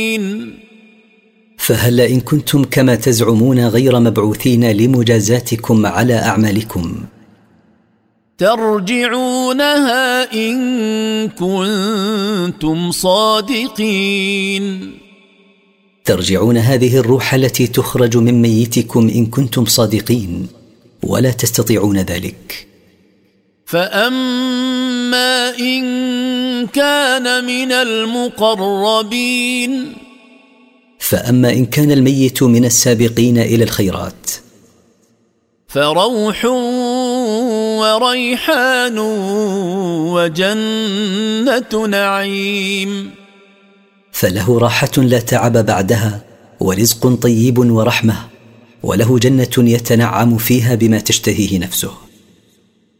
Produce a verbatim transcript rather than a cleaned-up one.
فهل إن كنتم كما تزعمون غير مبعوثين لمجازاتكم على أعمالكم ترجعونها إن كنتم صادقين؟ ترجعون هذه الروح التي تخرج من ميتكم إن كنتم صادقين، ولا تستطيعون ذلك. فأما إن كان من المقربين فأما إن كان الميت من السابقين إلى الخيرات فروح وريحان وجنة نعيم، فله راحة لا تعب بعدها، ورزق طيب ورحمة، وله جنة يتنعم فيها بما تشتهيه نفسه.